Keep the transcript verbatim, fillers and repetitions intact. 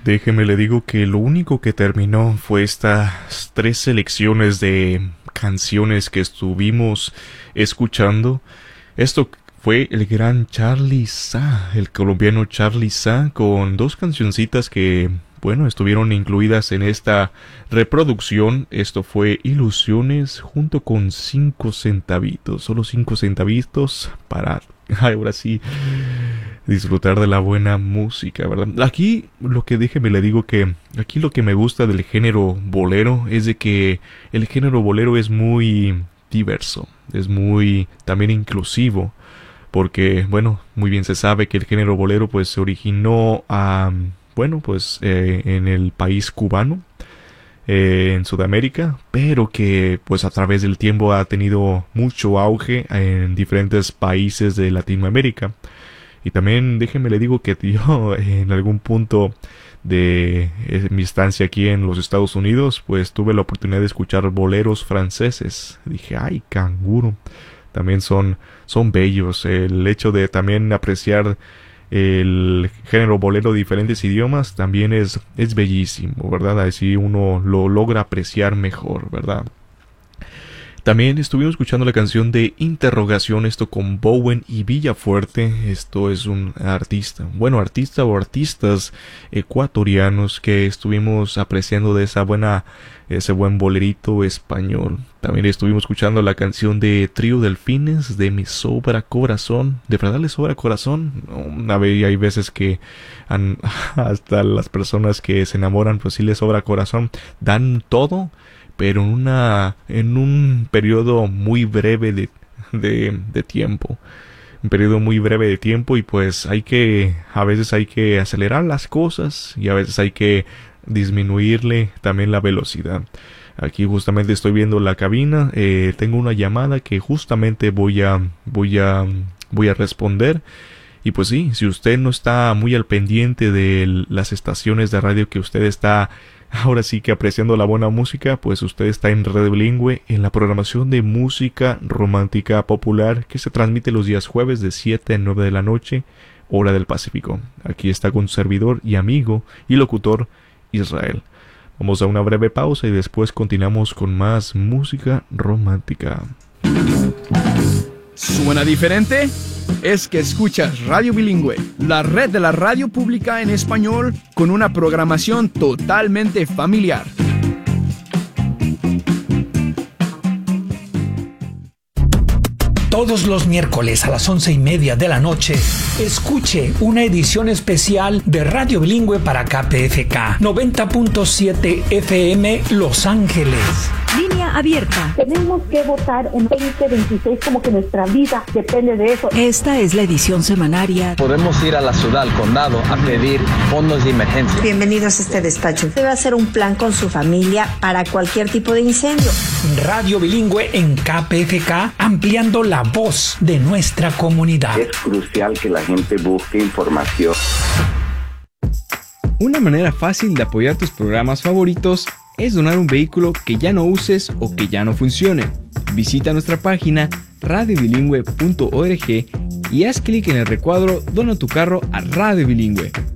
Déjeme le digo que lo único que terminó fue estas tres selecciones de canciones que estuvimos escuchando. Esto fue el gran Charly Sa, el colombiano Charly Sa, con dos cancioncitas que, bueno, estuvieron incluidas en esta reproducción. Esto fue Ilusiones junto con cinco centavitos, solo cinco centavitos para ahora sí disfrutar de la buena música, ¿verdad? Aquí lo que déjeme le digo que aquí lo que me gusta del género bolero es de que el género bolero es muy diverso, es muy también inclusivo, porque bueno, muy bien se sabe que el género bolero pues se originó a, bueno, pues eh, en el país cubano, eh, en Sudamérica, pero que pues a través del tiempo ha tenido mucho auge en diferentes países de Latinoamérica. Y también déjenme le digo que yo en algún punto de mi estancia aquí en los Estados Unidos pues tuve la oportunidad de escuchar boleros franceses. Dije, ay, canguro, también son, son bellos. El hecho de también apreciar el género bolero de diferentes idiomas también es, es bellísimo, ¿verdad? Así uno lo logra apreciar mejor, ¿verdad? También estuvimos escuchando la canción de Interrogación, esto con Bowen y Villafuerte. Esto es un artista, bueno, artista o artistas ecuatorianos que estuvimos apreciando de esa buena, ese buen bolerito español. También estuvimos escuchando la canción de Trío Delfines, de Me Sobra Corazón. ¿De verdad les sobra corazón? Una vez hay veces que han, hasta las personas que se enamoran pues sí les sobra corazón, dan todo, pero en una en un periodo muy breve de, de, de tiempo. Un periodo muy breve de tiempo y pues hay que, a veces hay que acelerar las cosas y a veces hay que disminuirle también la velocidad. Aquí justamente estoy viendo la cabina, eh, tengo una llamada que justamente voy a, voy a, voy a responder. Y pues sí, si usted no está muy al pendiente de las estaciones de radio que usted está ahora sí que apreciando la buena música, pues usted está en Radio Bilingüe, en la programación de música romántica popular que se transmite los días jueves de siete a nueve de la noche, hora del Pacífico. Aquí está con su servidor y amigo y locutor Israel. Vamos a una breve pausa y después continuamos con más música romántica. ¿Suena diferente? Es que escuchas Radio Bilingüe, la red de la radio pública en español con una programación totalmente familiar. Todos los miércoles a las once y media de la noche, escuche una edición especial de Radio Bilingüe para K P F K noventa punto siete F M Los Ángeles. Línea abierta. Tenemos que votar en veinte veintiséis como que nuestra vida depende de eso. Esta es la edición semanaria. Podemos ir a la ciudad, al condado, a pedir fondos de emergencia. Bienvenidos a este despacho. Debe hacer un plan con su familia para cualquier tipo de incendio. Radio Bilingüe en K P F K, ampliando la voz de nuestra comunidad. Es crucial que la gente busque información. Una manera fácil de apoyar tus programas favoritos es donar un vehículo que ya no uses o que ya no funcione. Visita nuestra página radio bilingüe punto org y haz clic en el recuadro Dona tu carro a Radio Bilingüe.